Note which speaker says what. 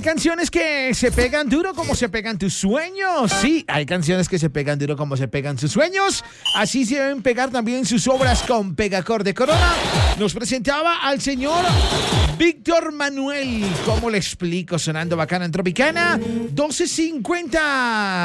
Speaker 1: canciones que se pegan duro como se pegan tus sueños. Sí, hay canciones que se pegan duro como se pegan tus sueños. Así se deben pegar también sus obras con Pegacor de Corona. Nos presentaba al señor Víctor Manuel. ¿Cómo le explico? Sonando bacana en Tropicana 1250.